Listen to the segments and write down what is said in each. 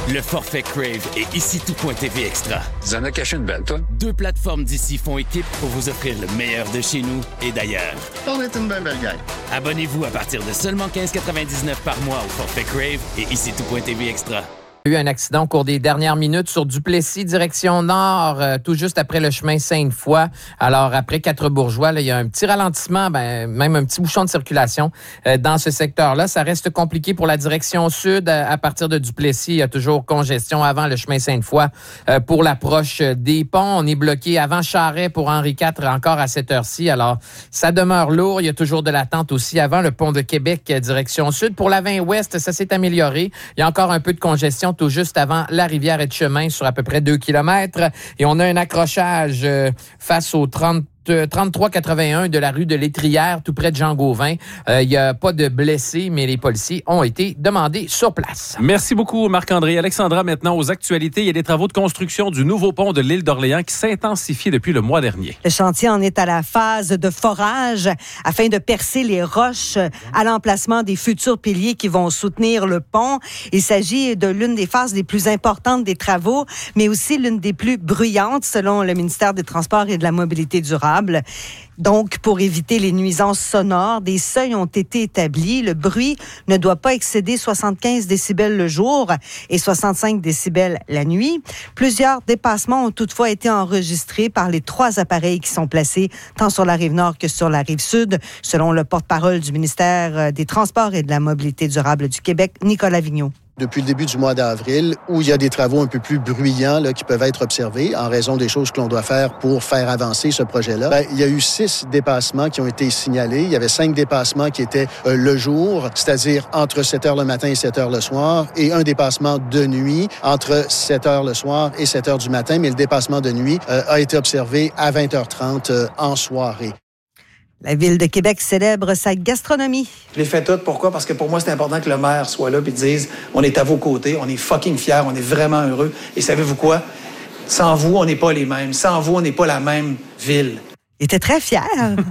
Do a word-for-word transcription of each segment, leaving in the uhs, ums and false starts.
Le forfait Crave et ici tout.tv Extra. Tu en as caché une belle, toi? Deux plateformes d'ici font équipe pour vous offrir le meilleur de chez nous et d'ailleurs. On est une belle belle gang. Abonnez-vous à partir de seulement quinze quatre-vingt-dix-neuf par mois au forfait Crave et ici tout.tv Extra. Il y a eu un accident au cours des dernières minutes sur Duplessis, direction nord, euh, tout juste après le chemin Sainte-Foy. Alors, après Quatre-Bourgeois, là, il y a un petit ralentissement, ben, même un petit bouchon de circulation euh, dans ce secteur-là. Ça reste compliqué pour la direction sud. À, à partir de Duplessis, il y a toujours congestion avant le chemin Sainte-Foy euh, pour l'approche des ponts. On est bloqué avant Charret pour Henri quatre encore à cette heure-ci. Alors, ça demeure lourd. Il y a toujours de l'attente aussi avant le pont de Québec, euh, direction sud. Pour la vingt ouest, ça s'est amélioré. Il y a encore un peu de congestion tout juste avant la rivière Etchemin sur à peu près deux kilomètres. Et on a un accrochage euh, face au trente trente-trois quatre-vingt-un de la rue de l'Étrière, tout près de Jean-Gauvin. Il euh, n'y a pas de blessés, mais les policiers ont été demandés sur place. Merci beaucoup, Marc-André. Alexandra, maintenant aux actualités. Il y a des travaux de construction du nouveau pont de l'île d'Orléans qui s'intensifient depuis le mois dernier. Le chantier en est à la phase de forage afin de percer les roches à l'emplacement des futurs piliers qui vont soutenir le pont. Il s'agit de l'une des phases les plus importantes des travaux, mais aussi l'une des plus bruyantes selon le ministère des Transports et de la Mobilité durable. Donc, pour éviter les nuisances sonores, des seuils ont été établis. Le bruit ne doit pas excéder soixante-quinze décibels le jour et soixante-cinq décibels la nuit. Plusieurs dépassements ont toutefois été enregistrés par les trois appareils qui sont placés tant sur la rive nord que sur la rive sud, selon le porte-parole du ministère des Transports et de la Mobilité durable du Québec, Nicolas Vigneault. Depuis le début du mois d'avril, où il y a des travaux un peu plus bruyants là, qui peuvent être observés en raison des choses que l'on doit faire pour faire avancer ce projet-là, ben, il y a eu six dépassements qui ont été signalés. Il y avait cinq dépassements qui étaient euh, le jour, c'est-à-dire entre sept heures le matin et sept heures le soir, et un dépassement de nuit entre sept heures le soir et sept heures du matin, mais le dépassement de nuit euh, a été observé à vingt heures trente euh, en soirée. La Ville de Québec célèbre sa gastronomie. Je l'ai fait toute. Pourquoi? Parce que pour moi, c'est important que le maire soit là et dise « On est à vos côtés, on est fucking fiers, on est vraiment heureux. Et savez-vous quoi? Sans vous, on n'est pas les mêmes. Sans vous, on n'est pas la même ville. » Il était très fier.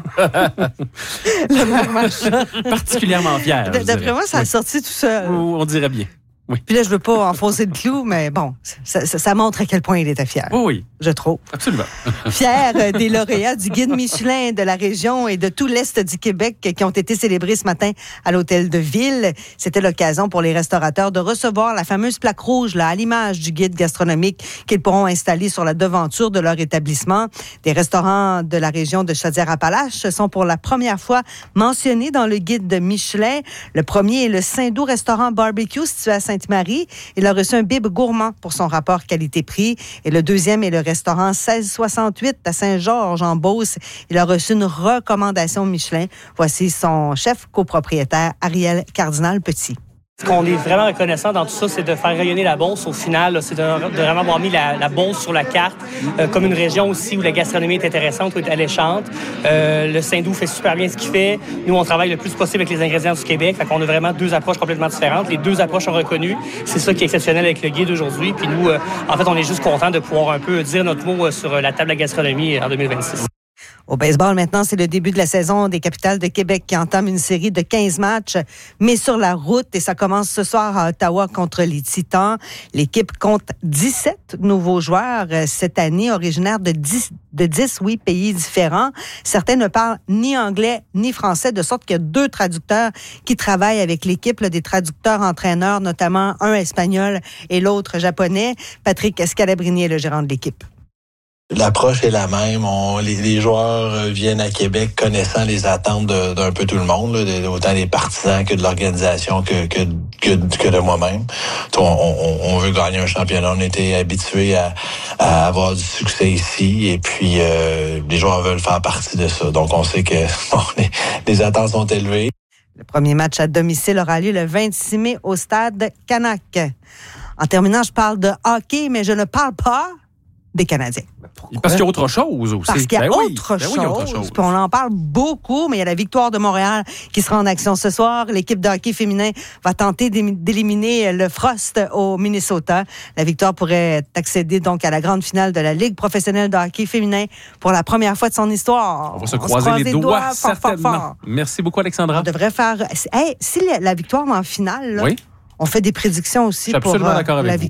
Le maire Marchand. Particulièrement fier. D'après moi, ça a oui. sorti tout seul. On dirait bien. Oui. Puis là, je veux pas enfoncer le clou, mais bon, ça, ça, ça montre à quel point il était fier. Oui, oui. Je trouve. Absolument. Fier des lauréats du guide Michelin de la région et de tout l'Est du Québec qui ont été célébrés ce matin à l'Hôtel de Ville. C'était l'occasion pour les restaurateurs de recevoir la fameuse plaque rouge, là, à l'image du guide gastronomique qu'ils pourront installer sur la devanture de leur établissement. Des restaurants de la région de Chaudière-Appalaches sont pour la première fois mentionnés dans le guide de Michelin. Le premier est le Saint-Doux Restaurant Barbecue situé à Sainte-Marie. Il a reçu un bib gourmand pour son rapport qualité-prix. Et le deuxième est le restaurant seize soixante-huit à Saint-Georges-en-Beauce. Il a reçu une recommandation Michelin. Voici son chef copropriétaire, Ariel Cardinal-Petit. Ce qu'on est vraiment reconnaissant dans tout ça, c'est de faire rayonner la Beauce. Au final, là, c'est de, de vraiment avoir mis la, la Beauce sur la carte, euh, comme une région aussi où la gastronomie est intéressante, où est alléchante. Euh, le Saint-Doux fait super bien ce qu'il fait. Nous, on travaille le plus possible avec les ingrédients du Québec. Fait qu'on a vraiment deux approches complètement différentes. Les deux approches sont reconnues. C'est ça qui est exceptionnel avec le guide aujourd'hui. Puis nous, euh, en fait, on est juste contents de pouvoir un peu dire notre mot sur la table de la gastronomie en deux mille vingt-six. Au baseball, maintenant, c'est le début de la saison des Capitales de Québec qui entame une série de quinze matchs, mais sur la route. Et ça commence ce soir à Ottawa contre les Titans. L'équipe compte dix-sept nouveaux joueurs cette année, originaires de dix, de dix, oui, pays différents. Certains ne parlent ni anglais ni français, de sorte qu'il y a deux traducteurs qui travaillent avec l'équipe, là, des traducteurs-entraîneurs, notamment un espagnol et l'autre japonais. Patrick Scalabrini est le gérant de l'équipe. L'approche est la même. On, les, les joueurs viennent à Québec connaissant les attentes de, d'un peu tout le monde, là, de, autant des partisans que de l'organisation que, que, que, que de moi-même. On, on, on veut gagner un championnat. On était habitués à, à avoir du succès ici et puis euh, les joueurs veulent faire partie de ça. Donc on sait que bon, les, les attentes sont élevées. Le premier match à domicile aura lieu le vingt-six mai au stade Canac. En terminant, je parle de hockey, mais je ne parle pas des Canadiens. Pourquoi? Parce qu'il y a autre chose aussi. Parce qu'il y a, ben autre, oui. chose, ben oui, il y a autre chose. Puis on en parle beaucoup, mais il y a la victoire de Montréal qui sera en action ce soir. L'équipe de hockey féminin va tenter d'éliminer le Frost au Minnesota. La victoire pourrait accéder donc à la grande finale de la Ligue professionnelle de hockey féminin pour la première fois de son histoire. On va se on croiser se les, les doigts, doigts fort, certainement. Fort, fort. Merci beaucoup, Alexandra. On devrait faire... Hey, si la, la victoire en finale, là, oui. on fait des prédictions aussi pour euh, la victoire.